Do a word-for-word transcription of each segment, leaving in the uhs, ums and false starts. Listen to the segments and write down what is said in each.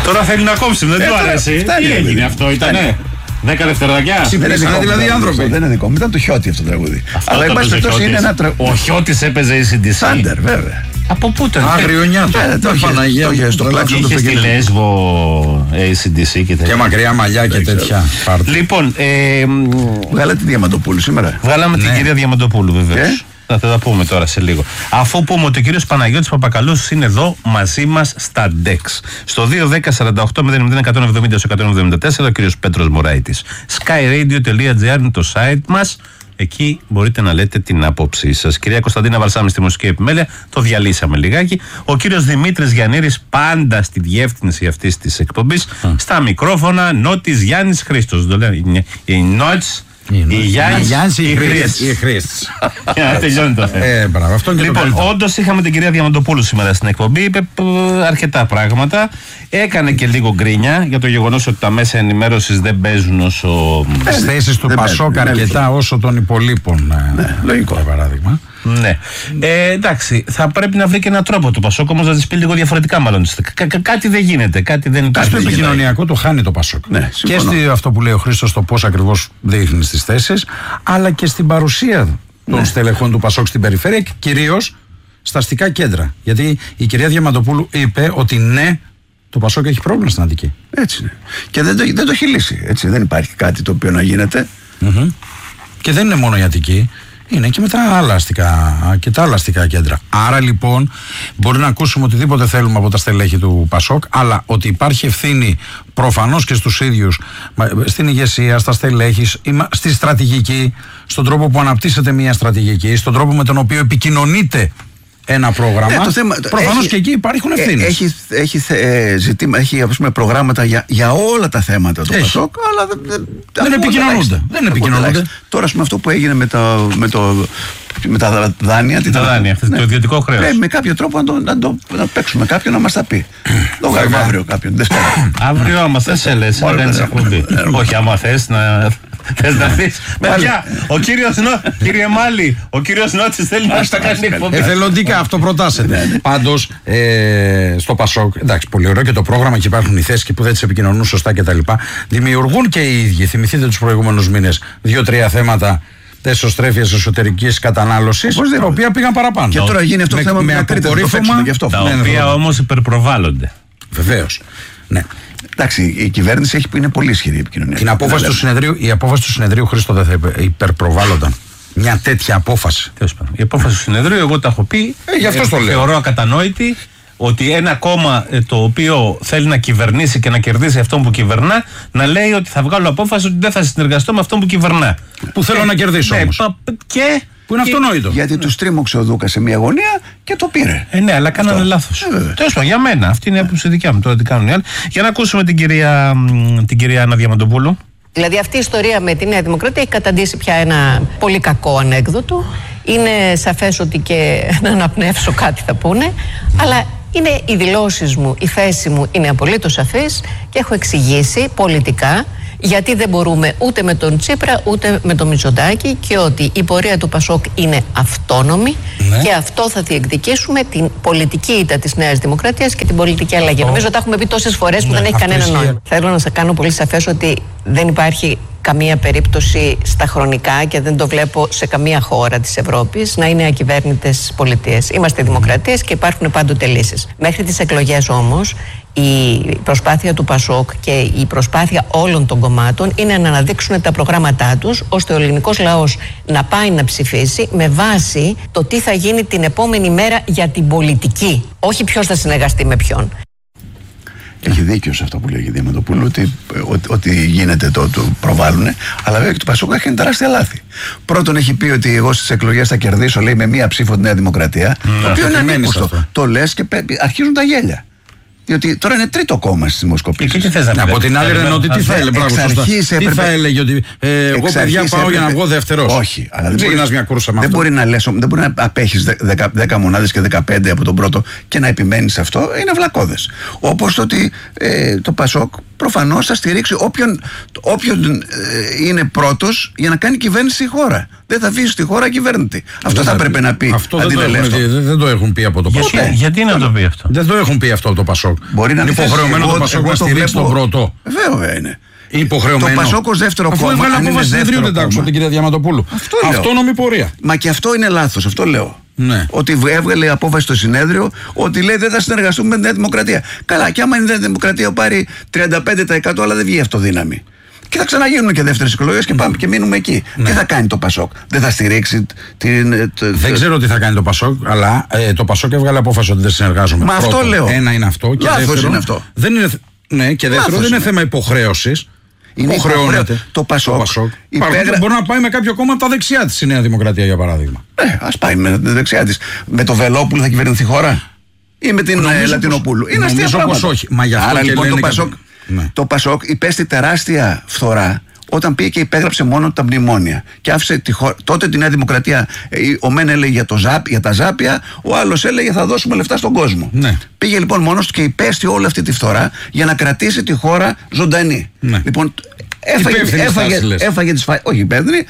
Τώρα θέλει να κόψει, δεν του αρέσει. Τι έγινε αυτό, ήτανε. Δέκα δευτεράκια. Συμπεριλαμβάνει δηλαδή άνθρωποι. Δεν είναι δικό μου, ήταν το Χιώτη αυτό το τραγούδι. Αλλά εν πάση περιπτώσει είναι ένα τραγούδι. Ο Χιώτης έπαιζε έι σι ντι σι. Σάντερ, βέβαια. Από πού ήταν? Άγριονιά του. Το είχε στο πλάξο του. Είχε στη Λέσβο έι σι ντι σι και τέτοια. Και μακριά μαλλιά και τέτοια. Λοιπόν, βγάλατε τη Διαμαντοπούλου σήμερα. Βγάλαμε την κυρία Διαμαντοπούλου, βεβαίως. Θα τα πούμε τώρα σε λίγο. Αφού πούμε ότι ο κύριος Παναγιώτης Παπακαλούς είναι εδώ μαζί μας στα ντεξ. Στο δύο δέκα σαράντα οκτώ μηδέν μηδέν εκατόν εβδομήντα εκατόν εβδομήντα τέσσερα ο κύριος Πέτρος Μωράητης. skyradio τελεία τζι άρ είναι το site μας. Εκεί μπορείτε να λέτε την άποψή σας. Κυρία Κωνσταντίνα Βαρσάμι στη μουσική επιμέλεια, το διαλύσαμε λιγάκι. Ο κύριος Δημήτρης Γιαννήρης πάντα στη διεύθυνση αυτής της εκπομπής. Mm. Στα μικρόφωνα, Νότης Γιάννης Χρήστος. Το λένε οι Νότς. Η Γιάννης ή η Χρήστης. Τελειώνει το θέμα. Ε, μπράβο, αυτό είναι και το Λοιπόν, καλύτερο. όντως είχαμε την κυρία Διαμαντοπούλου σήμερα στην εκπομπή. Είπε αρκετά πράγματα. Έκανε και λίγο γκρίνια για το γεγονός ότι τα μέσα ενημέρωσης δεν παίζουν όσο. Τις θέσεις του Πασόκ αρκετά όσο των υπολείπων. Λογικό. Για παράδειγμα. Ναι. Ε, εντάξει, θα πρέπει να βρει και έναν τρόπο το Πασόκ, όμως να τις πει λίγο διαφορετικά, μάλλον. Κα, κα, κάτι δεν γίνεται. Κάτι δεν υπάρχει. Στο επικοινωνιακό το χάνει το Πασόκ. Ναι, και στη, αυτό που λέει ο Χρήστος, το πώς ακριβώς δείχνει στις θέσεις, αλλά και στην παρουσία των ναι. στελεχών του Πασόκ στην περιφέρεια και κυρίως στα αστικά κέντρα. Γιατί η κυρία Διαμαντοπούλου είπε ότι ναι, το Πασόκ έχει πρόβλημα στην Αττική. Έτσι είναι. Και δεν το, δεν το έχει λύσει. Έτσι. Δεν υπάρχει κάτι το οποίο να γίνεται. Mm-hmm. Και δεν είναι μόνο η Αττική. Είναι και με τα άλλα αστικά, και τα άλλα αστικά κέντρα. Άρα λοιπόν μπορεί να ακούσουμε οτιδήποτε θέλουμε από τα στελέχη του Πασόκ, αλλά ότι υπάρχει ευθύνη προφανώς και στους ίδιους, στην ηγεσία, στα στελέχη, στη στρατηγική, στον τρόπο που αναπτύσσεται μια στρατηγική, στον τρόπο με τον οποίο επικοινωνείται ένα πρόγραμμα. Ε, θέμα, προφανώς έχει, και εκεί υπάρχουν ευθύνες. Έχει, έχει, ε, ζητήμα, έχει ας πούμε, προγράμματα για, για όλα τα θέματα του Πασόκ, αλλά δεν, δεν επικοινωνούνται. Δεν επικοινωνούνται. Τώρα, ας πούμε, αυτό που έγινε με, το, με, το, με τα δάνεια. Τα δάνεια, ναι. Το ιδιωτικό χρέος. Πρέπει με κάποιο τρόπο να το, να το να παίξουμε κάποιον να μας τα πει. Το βγάλουμε αύριο κάποιον. Αύριο, άμα θες, έλες. Όχι, άμα θες να. Θες να δεις. Παιδιά, ο κύριος Νό, κύριε Μάλι, ο κύριος Νότσης θέλει να στα κάνει εκπομπή. Εθελοντικά αυτό προτάσσεται. Πάντως, ε, στο Πασόκ, εντάξει, πολύ ωραίο και το πρόγραμμα και υπάρχουν οι θέσεις που δεν τις επικοινωνούν σωστά κτλ. Δημιουργούν και οι ίδιοι, θυμηθείτε τους προηγούμενους μήνες, δύο-τρία θέματα εσωστρέφειας εσωτερικής κατανάλωσης, τα οποία πήγαν παραπάνω. Και τώρα γίνει αυτό το θέμα με αποκορύφωμα, τα οποία όμως υπερπροβάλλονται. Βεβαίως. Ναι. Εντάξει, η κυβέρνηση έχει, είναι πολύ ισχυρή επικοινωνία. Την απόφαση του συνεδρίου, η απόφαση του συνεδρίου, Χρήστο, δεν θα υπερπροβάλλονταν. Μια τέτοια απόφαση. Η απόφαση του συνεδρίου, εγώ τα έχω πει. Ε, γι' αυτό ε, το λέω. Θεωρώ ακατανόητη ότι ένα κόμμα ε, το οποίο θέλει να κυβερνήσει και να κερδίσει αυτόν που κυβερνά, να λέει ότι θα βγάλω απόφαση ότι δεν θα συνεργαστώ με αυτόν που κυβερνά. Που θέλω ε, να κερδίσω. Ε, όμως. Και. Που είναι και... αυτονόητο. Γιατί του τρίμωξε ο Δούκας σε μια γωνία και το πήρε. Ε, ναι, αλλά κάνανε λάθος. Ε, Τέλος πάντων, για μένα. Αυτή είναι η άποψη δικιά μου. Τώρα τι κάνουν οι άλλοι. Για να ακούσουμε την κυρία, την κυρία Άννα Διαμαντοπούλου. Δηλαδή, αυτή η ιστορία με τη Νέα Δημοκρατία έχει καταντήσει πια ένα πολύ κακό ανέκδοτο. Είναι σαφές ότι και να αναπνεύσω κάτι θα πούνε. Αλλά είναι οι δηλώσεις μου, η θέση μου είναι απολύτως σαφής και έχω εξηγήσει πολιτικά. Γιατί δεν μπορούμε ούτε με τον Τσίπρα ούτε με τον Μητσοτάκη και ότι η πορεία του Πασόκ είναι αυτόνομη ναι. και αυτό θα διεκδικήσουμε την πολιτική ήττα της Νέας Δημοκρατίας και την πολιτική αλλαγή. Oh. Νομίζω ότι τα έχουμε πει τόσες φορές που ναι, δεν έχει κανένα νόημα. Θέλω να σας κάνω πολύ σαφές ότι δεν υπάρχει καμία περίπτωση στα χρονικά και δεν το βλέπω σε καμία χώρα της Ευρώπης να είναι ακυβέρνητες πολιτείες. Είμαστε δημοκρατίες και υπάρχουν πάντοτε λύσεις. Μέχρι τις εκλογές όμως η προσπάθεια του Πασόκ και η προσπάθεια όλων των κομμάτων είναι να αναδείξουν τα προγράμματά τους ώστε ο ελληνικός λαός να πάει να ψηφίσει με βάση το τι θα γίνει την επόμενη μέρα για την πολιτική. Όχι ποιος θα συνεργαστεί με ποιον. Έχει δίκιο σε αυτό που λέγει η Διαμαντοπούλου, ότι, ότι, ότι γίνεται το, το προβάλλουν, αλλά βέβαια και το Πασόκ έχει τεράστια λάθη. Πρώτον, έχει πει ότι εγώ στις εκλογές θα κερδίσω, λέει, με μία ψήφο τη Νέα Δημοκρατία. Mm, το οποίο είναι ανήκουστο. Το λες και αρχίζουν τα γέλια. Διότι τώρα είναι τρίτο κόμμα στις δημοσκοπήσεις. Και τι θες να από την άλλη, Ρενότη, τι θα έλεγε. Τι θα έλεγε, ότι ε, εγώ παιδιά πάω για να βγω δεύτερος. Όχι, αλλά δεν, μπορεί, μια κούρσα με δεν, αυτό. μπορεί να λες, δεν μπορεί να απέχεις δέκα μονάδες και δεκαπέντε από τον πρώτο και να επιμένεις αυτό. Είναι βλακώδες. Όπως το ότι ε, το Πασόκ προφανώς θα στηρίξει όποιον, όποιον ε, είναι πρώτος για να κάνει κυβέρνηση στη χώρα. Δεν θα αφήσει τη χώρα κυβέρνητη. Αυτό θα, θα πρέπει να πει. Αυτό δεν το, έχουν, δεν, δεν το έχουν πει από το γιατί, Πασόκ. Γιατί να το πει αυτό? Δεν το έχουν πει αυτό από το Πασόκ. Μπορεί να είναι υποχρεωμένο το Πασόκ να στηρίξει τον πρώτο. Βέβαια είναι. Υποχρεωμένο. Το Πασόκ ως δεύτερο αφού κόμμα. Αφού έβγαλε απόφαση συνεδρίου, δεν τάξω την κυρία Διαματοπούλου. Αυτό Αυτόνομη πορεία. Μα και αυτό είναι λάθος, αυτό λέω. Ναι. Ότι έβγαλε απόφαση στο συνέδριο ότι λέει δεν θα συνεργαστούμε με τη Νέα Δημοκρατία. Καλά, και άμα η Νέα Δημοκρατία πάρει τριάντα πέντε τοις εκατό, αλλά δεν βγει αυτοδύναμη. Και θα ξαναγίνουν και δεύτερες εκλογές και πάμε και μείνουμε εκεί. Ναι. Τι θα κάνει το Πασόκ? Δεν θα στηρίξει την. Το, δεν το... ξέρω τι θα κάνει το Πασόκ, αλλά ε, το Πασόκ έβγαλε απόφαση ότι δεν συνεργάζομαι. Μα Πρώτο, αυτό λέω. Ένα είναι αυτό. Και Λάθος δεύτερο, είναι αυτό. Δεν είναι, ναι, και δεύτερο Λάθος δεν είναι, είναι θέμα υποχρέωσης. Είναι υποχρέωται. Το Πασόκ. Το Πασόκ. Υπέγρα... Μπορεί να πάει με κάποιο κόμμα από τα δεξιά της η Νέα Δημοκρατία, για παράδειγμα. Ναι, ας πάει με τα δεξιά της. Με το Βελόπουλο θα κυβερνηθεί η χώρα ή με την Λατινοπούλου? Είναι αστεία πράγματα. Όχι. Μα γι' αυτό Άρα και λοιπόν το Πασόκ, ναι. το Πασόκ υπέστη τεράστια φθορά όταν πήγε και υπέγραψε μόνο τα μνημόνια και άφησε τη χώρα. Τότε τη Νέα Δημοκρατία, ο μεν έλεγε για, το ζάπ, για τα ζάπια, ο άλλος έλεγε θα δώσουμε λεφτά στον κόσμο. Ναι. Πήγε λοιπόν μόνος του και υπέστη όλη αυτή τη φθορά για να κρατήσει τη χώρα ζωντανή. Ναι. Λοιπόν, έφαγε, έφαγε, έφαγε, έφαγε τις φα... όχι υπεύθυνη,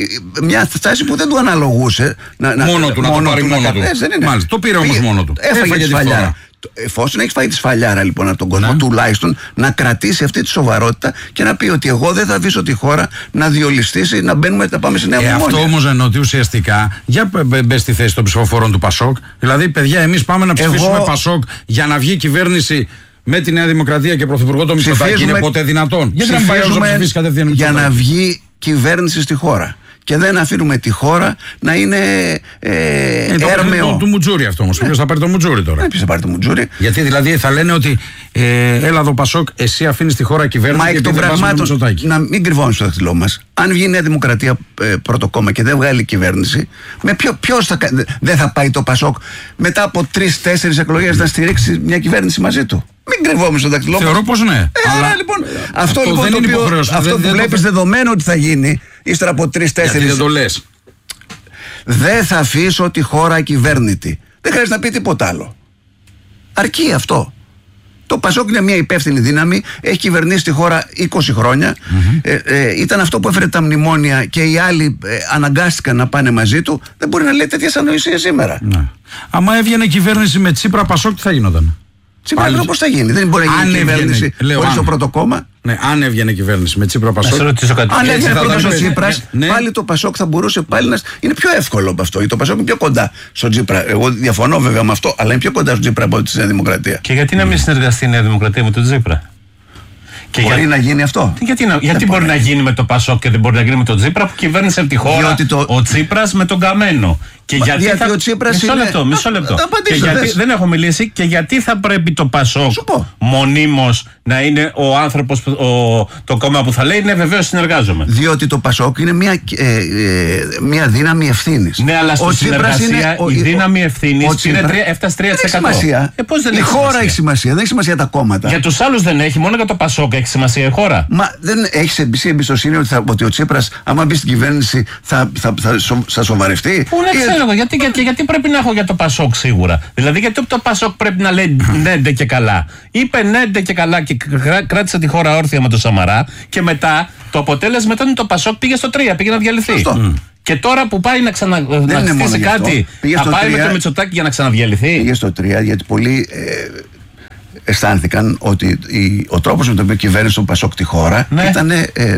μια στάση που δεν του αναλογούσε να, μόνο να, του, να το πάρει μόνο του, του. Ε, Μάλιστα, το πήρε όμως μόνο του. Έφαγε, έφαγε τη φαλιάρα. Εφόσον έχει φάει τη σφαλιάρα λοιπόν από τον κόσμο, ναι. τουλάχιστον να κρατήσει αυτή τη σοβαρότητα και να πει ότι εγώ δεν θα αφήσω τη χώρα να διολυστήσει, να μπαίνουμε, να πάμε σε νέα μνημόνια. Ε, αυτό όμως εννοώ ότι ουσιαστικά, για μπε στη θέση των ψηφοφορών του Πασόκ, δηλαδή παιδιά, εμείς πάμε να ψηφίσουμε εγώ... Πασόκ για να βγει κυβέρνηση με τη Νέα Δημοκρατία και πρωθυπουργό το Μητσοτάκη. Είναι ποτέ δυνατόν? Γιατί να πάει να ψηφίσει κατευθείαν για να βγει κυβέρνηση στη χώρα. Και δεν αφήνουμε τη χώρα να είναι ε, ε, έρμεο. Το, του Μουτζούρι αυτό όμως. Ναι. Ποιος θα πάρει το Μουτζούρι τώρα? Ναι, ποιος θα πάρει το Μουτζούρι? Γιατί δηλαδή θα λένε ότι ε, έλα εδώ Πασόκ, εσύ αφήνεις τη χώρα κυβέρνηση. Μα εκ των πραγμάτων, να μην κρυβώνουμε στο δάχτυλό μας. Αν βγει η Νέα Δημοκρατία ε, πρώτο κόμμα και δεν βγάλει κυβέρνηση, με ποιο, ποιος θα, δεν θα πάει το Πασόκ μετά από τρεις-τέσσερις εκλογές να στηρίξει μια κυβέρνηση μαζί του? Μην κρυβόμαστε στο δάχτυλό μας. Θεωρώ πως ναι. Ε, αλλά λοιπόν, αυτό, αυτό λοιπόν το οποίο, αυτό που βλέπεις δεδομένο ότι θα γίνει ύστερα από τρεις-τέσσερις. Γιατί δεν το λες? Δεν θα αφήσω τη χώρα ακυβέρνητη. Δεν χρειάζεται να πει τίποτα άλλο. Αρκεί αυτό. Το Πασόκ είναι μια υπεύθυνη δύναμη, έχει κυβερνήσει τη χώρα είκοσι χρόνια. Mm-hmm. Ε, ε, ήταν αυτό που έφερε τα μνημόνια και οι άλλοι ε, αναγκάστηκαν να πάνε μαζί του. Δεν μπορεί να λέει τέτοιες ανοησίες σήμερα. Ναι. Άμα έβγαινε τι με Τσίπρα Πασόκ, τι θα γινόταν? Τσίπρα πώς θα γίνει? Δεν μπορεί να γίνει κυβέρνηση χωρίς το πρώτο κόμμα. Ναι, αν έβγαινε κυβέρνηση με Τσίπρα Πασόκ. Αν έβγαινε πρώτος ο Τσίπρας, ναι. πάλι το Πασόκ θα μπορούσε πάλι να. Είναι πιο εύκολο από αυτό. Το Πασόκ είναι πιο κοντά στον Τσίπρα. Εγώ διαφωνώ βέβαια με αυτό, αλλά είναι πιο κοντά στον Τσίπρα από τη Νέα Δημοκρατία. Και γιατί να μην συνεργαστεί η Νέα Δημοκρατία με τον Τσίπρα? Και μπορεί για... να γίνει αυτό. Γιατί, να... γιατί μπορεί να γίνει με το Πασόκ και δεν μπορεί να γίνει με τον Τσίπρα που κυβέρνησε τη χώρα το... ο Τσίπρας με τον Καμένο? Και Μα, γιατί, γιατί θα... ο Τσίπρας μισό είναι... λεπτό, μισό λεπτό. Και γιατί... Δεν έχω μιλήσει. Και γιατί θα πρέπει το Πασόκ μονίμως να είναι ο άνθρωπος, ο... το κόμμα που θα λέει ναι βεβαίως συνεργάζομαι? Διότι το Πασόκ είναι μια, ε, ε, μια δύναμη ευθύνης. Ναι, αλλά στη συνεργασία είναι... η δύναμη ευθύνης έφτασε τρία τοις εκατό. Ε, πώς δεν η έχει χώρα σημασία? Έχει σημασία, δεν έχει σημασία τα κόμματα. Για τους άλλους δεν έχει, μόνο για το Πασόκ έχει σημασία η χώρα. Μα δεν έχει εμπιστοσύνη ότι, θα, ότι ο Τσίπρας, άμα μπει στην κυβέρνηση, θα, θα, θα, θα, θα σοβαρευτεί? Πού να ξέρω εγώ, γιατί, γιατί, γιατί πρέπει να έχω για το Πασόκ σίγουρα? Δηλαδή, γιατί το Πασόκ πρέπει να λέει νέντε και καλά? Είπε νέντε και καλά και κράτησε τη χώρα όρθια με το Σαμαρά, και μετά το αποτέλεσμα ήταν το Πασόκ πήγε στο τρία, πήγε να διαλυθεί. Mm. Και τώρα που πάει να ξαναστήσει κάτι, θα πάει τρία, με το Μητσοτάκη για να ξαναδιαλυθεί? Πήγε στο τρία, γιατί πολλοί ε, αισθάνθηκαν ότι η, ο τρόπος με τον οποίο κυβέρνησε τον Πασόκ τη χώρα ναι. ήταν ε, ε,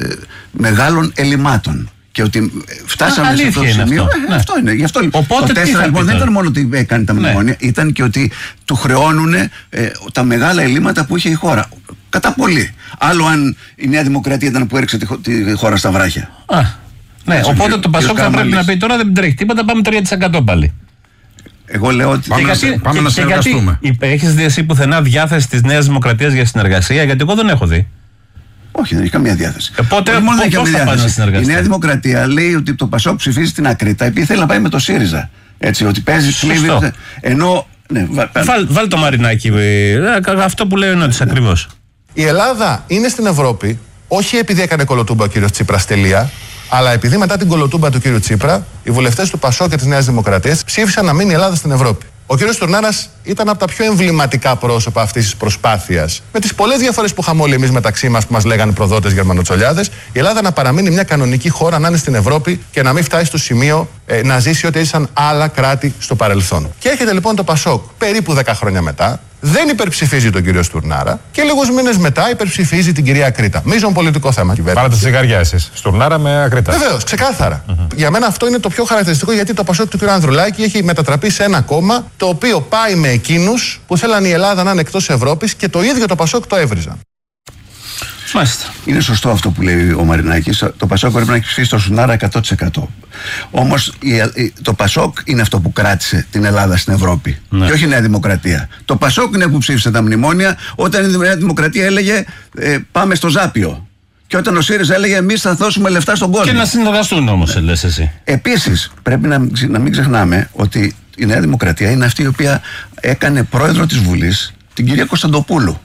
μεγάλων ελλημάτων. Και ότι φτάσαμε Α, σε αυτό το σημείο. Αυτό. Ε, ναι. αυτό είναι. Γι' αυτό λοιπόν. Οπότε το τέσσερα λοιπόν δεν ήταν μόνο ότι έκανε τα μνημόνια, ναι. ήταν και ότι του χρεώνουν ε, τα μεγάλα ελλείμματα που είχε η χώρα. Κατά πολύ. Άλλο αν η Νέα Δημοκρατία ήταν που έριξε τη, τη χώρα στα βράχια. Α, ναι, Άς οπότε ο, το Πασόκ θα πρέπει να πει τώρα δεν τρέχει τίποτα, πάμε τρία τοις εκατό πάλι. Εγώ λέω ότι. Πάμε, γιατί, να, πάμε και, να συνεργαστούμε. Έχεις δει εσύ πουθενά διάθεση της Νέας Δημοκρατίας για συνεργασία? Γιατί εγώ δεν έχω δει. Όχι, δεν έχει καμία διάθεση. Οπότε, πώς θα διάθεση. Πάει να συνεργαστεί? Η Νέα Δημοκρατία λέει ότι το Πασόκ ψηφίζει την Ακρίτα επειδή θέλει να πάει με το ΣΥΡΙΖΑ. Έτσι, ότι παίζει σλίβι. Ενώ. Ναι, βα, Βάλ, βάλ το Μαρινάκι. Αυτό που λέει είναι ότι ακριβώς. Η Ελλάδα είναι στην Ευρώπη όχι επειδή έκανε κολοτούμπα ο κύριος Τσίπρας τελεία, αλλά επειδή μετά την κολοτούμπα του κύριου Τσίπρα, οι βουλευτές του Πασόκ και της Νέας Δημοκρατίας ψήφισαν να μείνει η Ελλάδα στην Ευρώπη. Ο κύριος Τουρνάρας ήταν από τα πιο εμβληματικά πρόσωπα αυτής της προσπάθειας. Με τις πολλές διαφορές που είχαμε όλοι εμείς μεταξύ μας που μας λέγανε προδότες Γερμανοτσολιάδες, η Ελλάδα να παραμείνει μια κανονική χώρα, να είναι στην Ευρώπη και να μην φτάσει στο σημείο ε, να ζήσει ό,τι έζησαν άλλα κράτη στο παρελθόν. Και έρχεται λοιπόν το Πασόκ περίπου δέκα χρόνια μετά, δεν υπερψηφίζει τον κύριο Στουρνάρα και λίγους μήνες μετά υπερψηφίζει την κυρία Ακρίτα. Μείζον πολιτικό θέμα. Πάρατε τη ζυγαριά εσείς. Στουρνάρα με Ακρίτα. Βεβαίως, ξεκάθαρα. Mm-hmm. Για μένα αυτό είναι το πιο χαρακτηριστικό, γιατί το Πασόκ του κ. Ανδρουλάκη έχει μετατραπεί σε ένα κόμμα το οποίο πάει με εκείνους που θέλαν η Ελλάδα να είναι εκτός Ευρώπης και το ίδιο το Πασόκ το έβριζαν. Μάλιστα. Είναι σωστό αυτό που λέει ο Μαρινάκης. Το Πασόκ πρέπει να έχει ψηφίσει το Στουρνάρα εκατό τοις εκατό. Όμως το Πασόκ είναι αυτό που κράτησε την Ελλάδα στην Ευρώπη. Ναι. Και όχι η Νέα Δημοκρατία. Το Πασόκ είναι που ψήφισε τα μνημόνια όταν η Νέα Δημοκρατία έλεγε ε, πάμε στο Ζάπιο. Και όταν ο ΣΥΡΙΖΑ έλεγε εμείς θα δώσουμε λεφτά στον κόσμο. Και να συνεργαστούν όμως, ναι. Λες εσύ. Επίσης, πρέπει να, να μην ξεχνάμε ότι η Νέα Δημοκρατία είναι αυτή η οποία έκανε πρόεδρο της Βουλής την κυρία Κωνσταντοπούλου.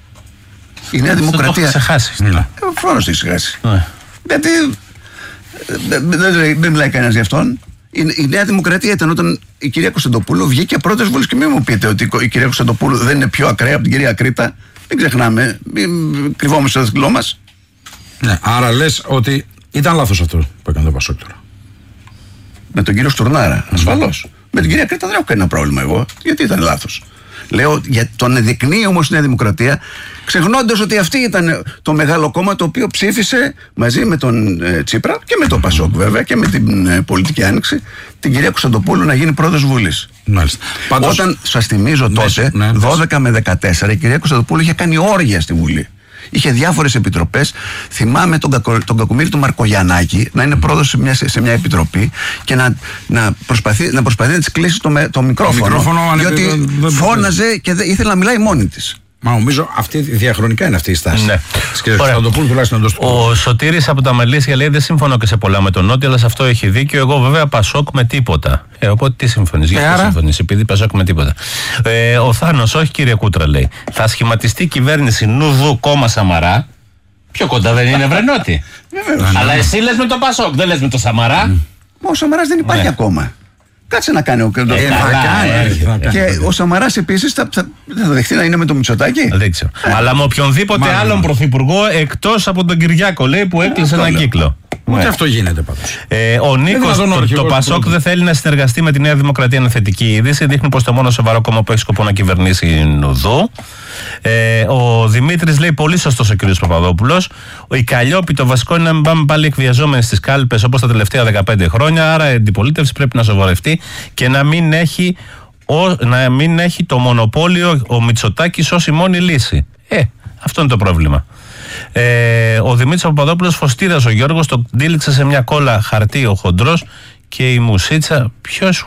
Η Νέα Δημοκρατία. Το έχω ξεχάσει. Ναι. Φρόνος το έχει ξεχάσει. Ναι. Γιατί δεν, δεν, δεν μιλάει κανένας γι' αυτόν. Η, η Νέα Δημοκρατία ήταν όταν η κυρία Κωνσταντοπούλου βγήκε πρώτος Βουλής. Και μην μου πείτε ότι η κυρία Κωνσταντοπούλου δεν είναι πιο ακραία από την κυρία Ακρίτα. Μην ξεχνάμε. Μην κρυβόμαστε στο δάχτυλό μας. Ναι, άρα λες ότι ήταν λάθος αυτό που έκανε το Πασόκ τώρα. Με τον κύριο Στουρνάρα, ασφαλώς. Mm. Με την κυρία Ακρίτα δεν έχω κανένα πρόβλημα εγώ. Γιατί ήταν λάθος. Λέω, για τον εδεικνύει όμως η Νέα Δημοκρατία, ξεχνώντας ότι αυτή ήταν το μεγάλο κόμμα το οποίο ψήφισε μαζί με τον ε, Τσίπρα και με τον Πασόκ βέβαια και με την ε, πολιτική άνοιξη την κυρία Κωνσταντοπούλου να γίνει πρόεδρος Βουλής. Μάλιστα. Πάντως, όταν σας θυμίζω ναι, τότε, ναι, ναι, δώδεκα με δεκατέσσερα, η κυρία Κωνσταντοπούλου είχε κάνει όργια στη Βουλή. Είχε διάφορες επιτροπές. Θυμάμαι τον, κακο, τον κακομοίρη του Μαρκογιαννάκη να είναι πρόεδρος σε μια, σε μια επιτροπή και να, να, προσπαθεί, να προσπαθεί να της κλείσει το, το μικρόφωνο. μικρόφωνο διότι δεν, δεν, φώναζε και δε, ήθελε να μιλάει μόνη της. Μα νομίζω αυτή διαχρονικά είναι αυτή η στάση. Ναι. Τουλάχιστον ο Σωτήρης από τα Μελίσια λέει: δεν συμφωνώ και σε πολλά με τον Νότι, αλλά σε αυτό έχει δίκιο. Εγώ βέβαια Πασόκ με τίποτα. Ε, οπότε τι συμφωνείς, γιατί άρα... συμφωνείς, επειδή Πασόκ με τίποτα. Ε, ο Θάνος, όχι κύριε Κούτρα, λέει: θα σχηματιστεί κυβέρνηση Νουδού κόμμα Σαμαρά. Πιο κοντά δεν είναι, βρε Νότι? Αλλά εσύ λες με το Πασόκ, δεν λες με το Σαμαρά. Mm. Μα ο Σαμαράς δεν υπάρχει ακόμα. Κάτσε να κάνει ο Κέντρο. Ε, ε, και ε, ο Σαμαράς επίσης θα, θα, θα δεχτεί να είναι με το Μητσοτάκη. Δεν ξέρω. Ε. Αλλά με οποιονδήποτε Μάλλον. άλλον πρωθυπουργό εκτός από τον Κυριάκο, λέει, που έκλεισε έναν κύκλο. Ούτε αυτό γίνεται πάντως. Ε, ο Νίκος, το, το Πασόκ δεν θέλει να συνεργαστεί με τη Νέα Δημοκρατία, είναι θετική είδηση. Δείχνει πως το μόνο σοβαρό κόμμα που έχει σκοπό να κυβερνήσει είναι ο ΔΟ. Ε, ο Δημήτρης λέει: πολύ σωστός ο κ. Παπαδόπουλος. Η Καλλιόπη, το βασικό είναι να μην πάμε πάλι εκβιαζόμενοι στις κάλπες όπως τα τελευταία δεκαπέντε χρόνια. Άρα η αντιπολίτευση πρέπει να σοβαρευτεί και να μην έχει, ο, να μην έχει το μονοπόλιο ο Μητσοτάκης ως η μόνη λύση. Ε, αυτό είναι το πρόβλημα. Ε, ο Δημήτρης Παπαδόπουλος, φωστήρας ο Γιώργος, το τύλιξε σε μια κόλλα χαρτί ο χοντρός και η μουσίτσα. Ποιος.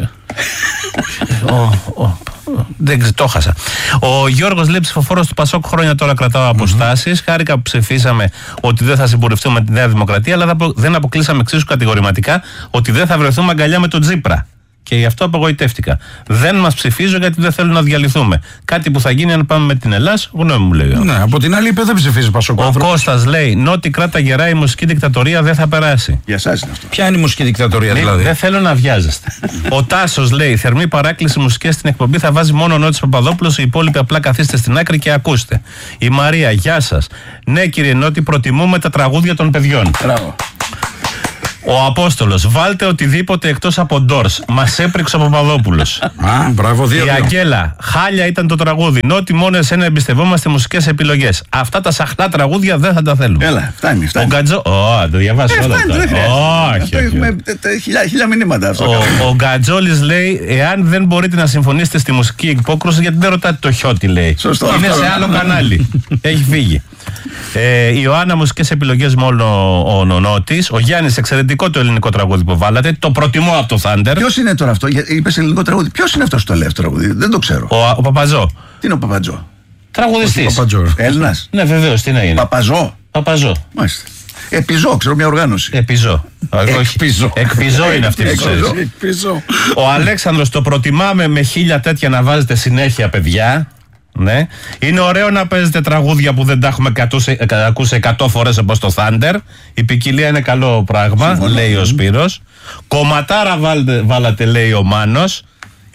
ο, ο, δεν ξέρω, το χάσα. Ο Γιώργος λέει: ψηφοφόρος του Πασόκ, χρόνια τώρα κρατάω αποστάσεις. Mm-hmm. Χάρηκα που ψηφίσαμε ότι δεν θα συμπορευτούμε με τη Νέα Δημοκρατία, αλλά δεν αποκλείσαμε εξίσου κατηγορηματικά ότι δεν θα βρεθούμε αγκαλιά με τον Τσίπρα. Και γι' αυτό απογοητεύτηκα. Δεν μας ψηφίζω γιατί δεν θέλω να διαλυθούμε. Κάτι που θα γίνει αν πάμε με την Ελλάς, γνώμη μου λέει. Ναι, από την άλλη είπε δεν ψηφίζει Πασόκ. Ο Κώστας λέει: Νότι κράτα γερά, η μουσική δικτατορία δεν θα περάσει. Για εσάς είναι αυτό. Ποια είναι η μουσική δικτατορία, ναι, δηλαδή? Δεν θέλω να βιάζεστε. Ο Τάσος λέει: θερμή παράκληση μουσικές στην εκπομπή θα βάζει μόνο ο Νότης Παπαδόπουλος. Οι υπόλοιποι απλά καθίστε στην άκρη και ακούστε. Η Μαρία, γεια σας. Ναι, κύριε Νότι, προτιμούμε τα τραγούδια των παιδιών. Μπράβο. Ο Απόστολος, βάλτε οτιδήποτε εκτός από Ντόρς. Μας έπρεξε ο Παπαδόπουλος. Α, μπράβο, δύο. Η Αγγέλα, χάλια ήταν το τραγούδι. Νότι μόνο εσένα εμπιστευόμαστε μουσικές επιλογές. Αυτά τα σαχλά τραγούδια δεν θα τα θέλουμε. Έλα, φτάνει. φτάνει. Ο Γκατζό. Ω, το διαβάσω ε, όλα αυτά. Όχι. Έχουμε χίλια μηνύματα αυτό. Ο Γκατζόλης λέει: εάν δεν μπορείτε να συμφωνήσετε στη μουσική υπόκρουση, γιατί δεν ρωτάτε το Χιώτη, λέει. Σωστό. Είναι σε άλλο κανάλι. Έχει φύγει. Ε, η Ιωάννα, μουσικές επιλογές μόνο ο Νονότης. Ο Γιάννης, εξαιρετικό το ελληνικό τραγούδι που βάλατε. Το προτιμώ από το Thunder. Ποιος είναι τώρα αυτό? Είπες ελληνικό τραγούδι. Ποιος είναι αυτός το λέει αυτό το τραγούδι? Δεν το ξέρω. Ο, ο Παπαζό. Τι είναι ο Παπατζό? Τραγουδιστής. Έλληνας. Ναι, βεβαίως, τι να είναι. Παπαζό. Παπαζό. Μάλιστα. Επιζώ, ξέρω μια οργάνωση. Επιζώ. Εκπιζώ. Εκπιζώ είναι αυτή που ξέρεις. Ο Αλέξανδρος, το προτιμάμε με χίλια τέτοια να βάζετε συνέχεια, παιδιά. Ναι. Είναι ωραίο να παίζετε τραγούδια που δεν τα έχουμε ακούσει εκατό φορές όπως το Thunder. Η ποικιλία είναι καλό πράγμα. Συμφωνώ. Λέει ο Σπύρος. Κομματάρα βάλτε, βάλατε, λέει ο Μάνος.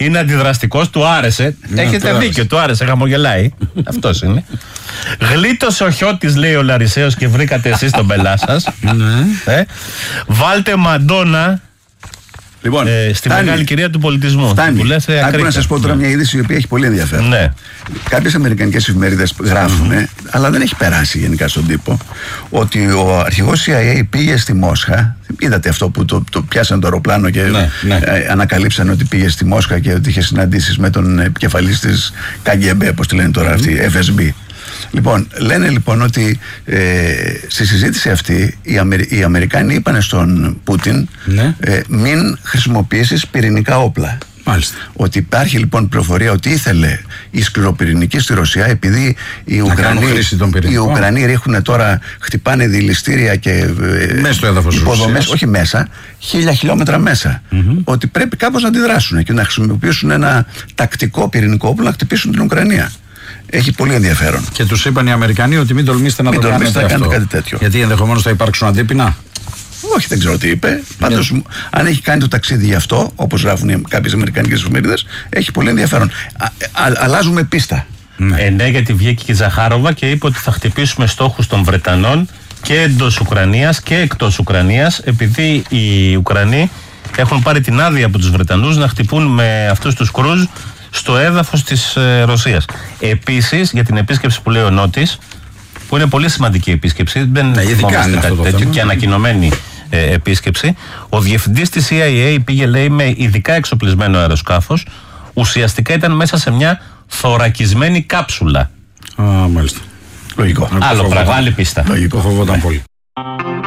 είναι αντιδραστικός, του άρεσε. Ναι, Έχετε του δίκιο, του άρεσε, χαμογελάει. Αυτός είναι. Γλίτωσε ο Χιώτης, λέει ο Λαρισαίος, και βρήκατε εσείς τον πελά σας. ε, βάλτε Μαντόνα. Λοιπόν, ε, στη φτάνει. μεγάλη κυρία του πολιτισμού. Φτάνει. Που λέτε Άκου ακρίτα. να σας πω τώρα μια είδηση η οποία έχει πολύ ενδιαφέρον. Ναι. Κάποιες αμερικανικές εφημερίδες γράφουν, mm-hmm. αλλά δεν έχει περάσει γενικά στον τύπο, ότι ο αρχηγός σι άι έι πήγε στη Μόσχα. Είδατε αυτό που το, το πιάσαν το αεροπλάνο και ναι, ναι. Ε, ανακαλύψαν ότι πήγε στη Μόσχα και ότι είχε συναντήσεις με τον επικεφαλής της Κ Γκ Μπ, όπως τη λένε τώρα αυτή, Εφ Ες Μπι. Λοιπόν, λένε λοιπόν ότι ε, στη συζήτηση αυτή οι, Αμερι... οι Αμερικάνοι είπαν στον Πούτιν ναι. ε, μην χρησιμοποιήσεις πυρηνικά όπλα. Μάλιστα. Ότι υπάρχει λοιπόν πληροφορία ότι ήθελε η σκληροπυρηνική στη Ρωσία, επειδή οι Ουκρανοί, οι Ουκρανοί ρίχνουν τώρα, χτυπάνε δηληστήρια και μέσα στο έδαφος υποδομές, όχι μέσα, χίλια χιλιόμετρα μέσα. Mm-hmm. Ότι πρέπει κάπως να αντιδράσουν και να χρησιμοποιήσουν ένα τακτικό πυρηνικό όπλο να χτυπήσουν την Ουκρανία. Έχει πολύ ενδιαφέρον. Και τους είπαν οι Αμερικανοί ότι μην τολμήσετε να μην το τολμήσετε κάνετε, να αυτό. κάνετε κάτι τέτοιο. Γιατί ενδεχομένως θα υπάρξουν αντίπεινα. Όχι, δεν ξέρω τι είπε. Πάντως, yeah. αν έχει κάνει το ταξίδι γι' αυτό, όπως γράφουν κάποιες αμερικανικές εφημερίδες, έχει πολύ ενδιαφέρον. Α, α, αλλάζουμε πίστα. Ναι. Ε, ναι, γιατί βγήκε και η Ζαχάροβα και είπε ότι θα χτυπήσουμε στόχους των Βρετανών και εντός Ουκρανίας και εκτός Ουκρανίας, επειδή οι Ουκρανοί έχουν πάρει την άδεια από τους Βρετανούς να χτυπούν με αυτούς τους κρούζ στο έδαφος της ε, Ρωσίας. Επίσης, για την επίσκεψη που λέει ο Νότης, που είναι πολύ σημαντική επίσκεψη, δεν ναι, θυμόμαστε κάτι τέτοιο θέμα. Και ανακοινωμένη ε, επίσκεψη, ο διευθυντής της σι άι έι πήγε, λέει, με ειδικά εξοπλισμένο αεροσκάφος, ουσιαστικά ήταν μέσα σε μια θωρακισμένη κάψουλα. Α, μάλιστα. Λογικό. Άλλο πράγμα, άλλη πίστα. Λογικό, φοβόταν πολύ.